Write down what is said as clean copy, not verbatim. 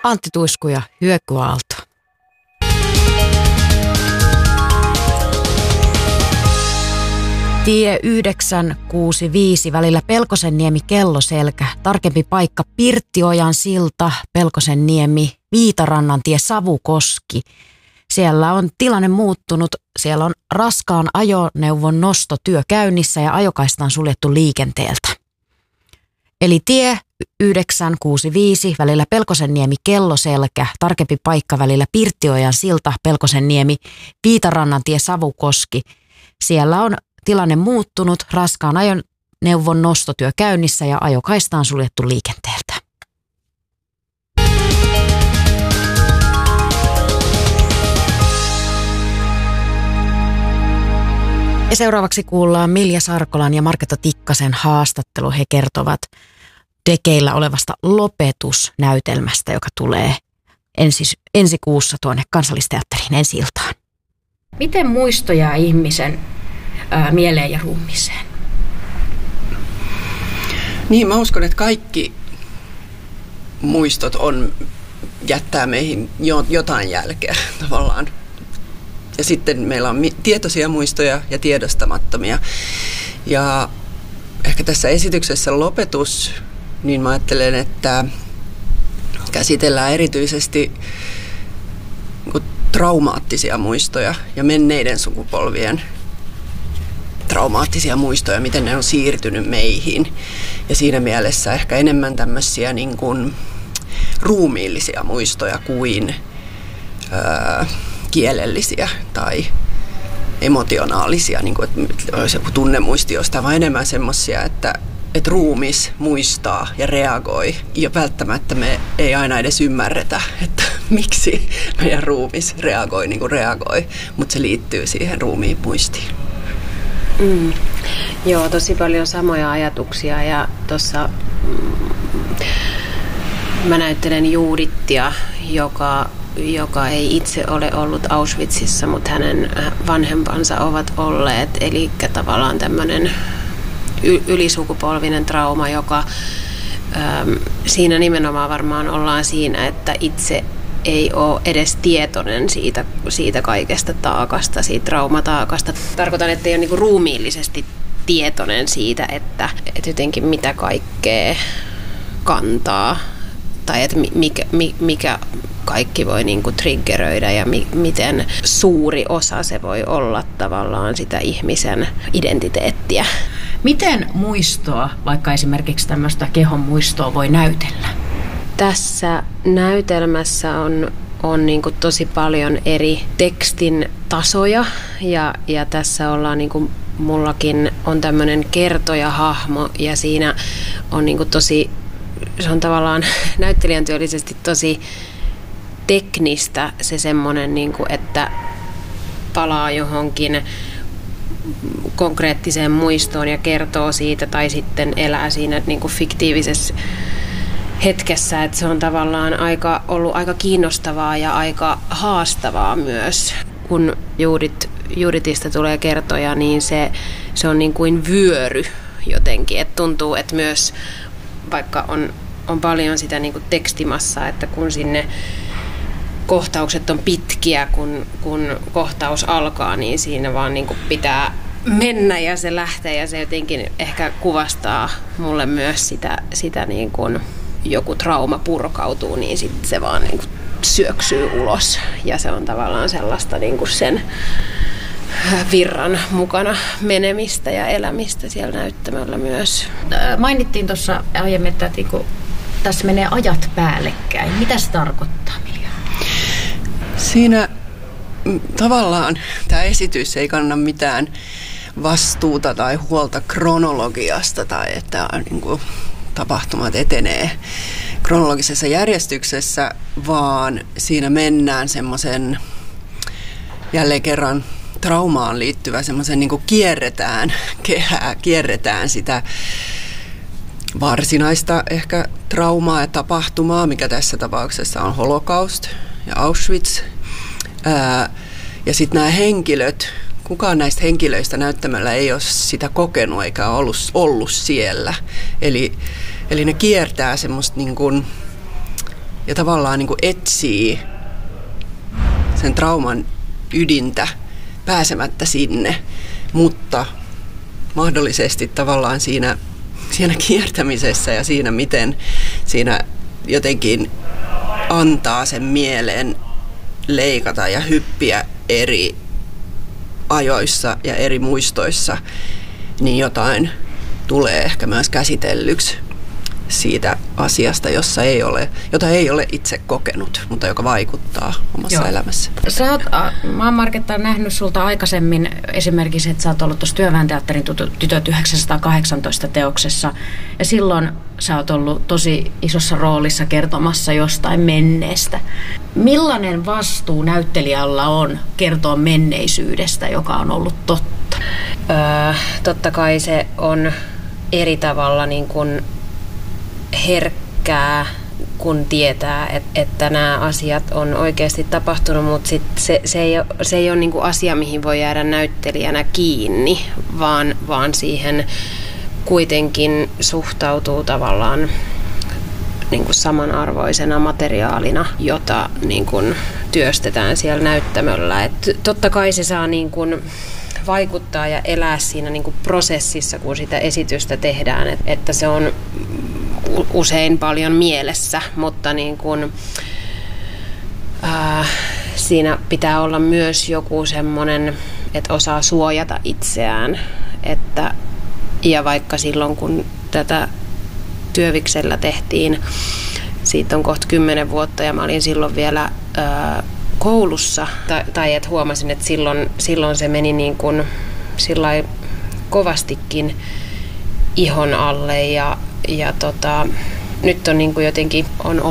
Antti Tuisku ja Hyökky Aalto. Tie 965 välillä Pelkosenniemi-Kelloselkä, tarkempi paikka Pirttiojan silta, Pelkosenniemi, Viitarannantie, Savukoski. Siellä on tilanne muuttunut, siellä on raskaan ajoneuvon nostotyö käynnissä ja ajokaista on suljettu liikenteeltä. Eli tie 965 välillä Pelkosenniemi-Kelloselkä, tarkempi paikka välillä Pirttiojan silta, Pelkosenniemi, Viitarannantie, Savukoski. Siellä on tilanne muuttunut, raskaan ajoneuvon nostotyö käynnissä ja ajokaista on suljettu liikenteeltä. Ja seuraavaksi kuullaan Milja Sarkolan ja Marketa Tikkasen haastattelu. He kertovat tekeillä olevasta lopetusnäytelmästä, joka tulee ensi kuussa tuonne Kansallisteatteriin ensi-iltaan. Miten muisto jää ihmisen mieleen ja ruumiiseen? Niin, mä uskon, että kaikki muistot jättää meihin jotain jälkeä tavallaan. Ja sitten meillä on tietoisia muistoja ja tiedostamattomia. Ja ehkä tässä esityksessä lopetus, niin mä ajattelen, että käsitellään erityisesti traumaattisia muistoja ja menneiden sukupolvien traumaattisia muistoja, miten ne on siirtynyt meihin. Ja siinä mielessä ehkä enemmän tämmöisiä niin kuin ruumiillisia muistoja kuin kielellisiä tai emotionaalisia, niin kuin, että olisi joku tunnemuisti jostain, vaan enemmän semmoisia, että ruumis muistaa ja reagoi. Ja välttämättä me ei aina edes ymmärretä, että miksi meidän ruumis reagoi niin kuin reagoi, mutta se liittyy siihen ruumiin muistiin. Joo, tosi paljon samoja ajatuksia ja tuossa mä näyttelen Judithia, joka ei itse ole ollut Auschwitzissa, mutta hänen vanhempansa ovat olleet. Eli tavallaan tämmöinen ylisukupolvinen trauma, joka siinä nimenomaan varmaan ollaan siinä, että itse ei ole edes tietoinen siitä kaikesta taakasta, siitä traumataakasta. Tarkoitan, että ei ole niinku ruumiillisesti tietoinen siitä, että jotenkin mitä kaikkea kantaa tai että mikä kaikki voi niinku triggeröidä ja miten suuri osa se voi olla tavallaan sitä ihmisen identiteettiä. Miten muistoa, vaikka esimerkiksi tämmöistä kehon muistoa, voi näytellä? Tässä näytelmässä on niinku tosi paljon eri tekstin tasoja ja tässä ollaan niinku, mullakin on tämmöinen kertoja-hahmo ja siinä on niinku se on tavallaan näyttelijän työllisesti tosi teknistä se semmoinen, niinku, että palaa johonkin konkreettiseen muistoon ja kertoo siitä tai sitten elää siinä niinku fiktiivisessä hetkessä, että se on tavallaan ollut aika kiinnostavaa ja aika haastavaa myös. Kun Judithista tulee kertoja, niin se on niin kuin vyöry jotenkin, että tuntuu, että myös vaikka on paljon sitä niin kuin tekstimassaa, että kun sinne kohtaukset on pitkiä, kun kohtaus alkaa, niin siinä vaan niin kuin pitää mennä ja se lähtee ja se jotenkin ehkä kuvastaa mulle myös sitä niin kuin joku trauma purkautuu, niin sitten se vaan niin kuin syöksyy ulos ja se on tavallaan sellaista niin kuin sen virran mukana menemistä ja elämistä siellä näyttämällä myös. Mainittiin tuossa aiemmin, että tässä menee ajat päällekkäin. Mitä se tarkoittaa, Milja? Siinä tavallaan tämä esitys ei kanna mitään vastuuta tai huolta kronologiasta tai että niin kuin tapahtumat etenee kronologisessa järjestyksessä, vaan siinä mennään semmoisen jälleen kerran traumaan liittyvä semmoisen niin kuin kierretään sitä varsinaista ehkä traumaa ja tapahtumaa, mikä tässä tapauksessa on holokaust ja Auschwitz. Ja sitten nämä henkilöt, kukaan näistä henkilöistä näyttämällä ei ole sitä kokenut eikä ollut siellä. Eli ne kiertää semmoista niin kuin ja tavallaan niin kuin etsii sen trauman ydintä pääsemättä sinne, mutta mahdollisesti tavallaan siinä kiertämisessä ja siinä, miten siinä jotenkin antaa sen mieleen leikata ja hyppiä eri ajoissa ja eri muistoissa, niin jotain tulee ehkä myös käsitellyksi siitä asiasta, jota ei ole itse kokenut, mutta joka vaikuttaa omassa elämässä. Mä oon Marketta nähnyt sulta aikaisemmin esimerkiksi, että sä oot ollut tuossa Työväen teatterin Tytöt 918 teoksessa, ja silloin sä oot ollut tosi isossa roolissa kertomassa jostain menneestä. Millainen vastuu näyttelijällä on kertoa menneisyydestä, joka on ollut totta? Totta kai se on eri tavalla niin kuin herkkää, kun tietää, että nämä asiat on oikeasti tapahtunut, mutta se ei ole niin kuin asia, mihin voi jäädä näyttelijänä kiinni, vaan siihen kuitenkin suhtautuu tavallaan niin kuin samanarvoisena materiaalina, jota niin kuin työstetään siellä näyttämöllä. Et totta kai se saa niin kuin vaikuttaa ja elää siinä niin kuin prosessissa, kun sitä esitystä tehdään, että se on usein paljon mielessä, mutta niin kuin, siinä pitää olla myös joku semmoinen, että osaa suojata itseään. Ja vaikka silloin, kun tätä Työviksellä tehtiin, siitä on kohta 10 vuotta ja mä olin silloin vielä koulussa, tai että huomasin, että silloin se meni niin kuin sillai kovastikin ihon alle ja nyt on niin kuin jotenkin on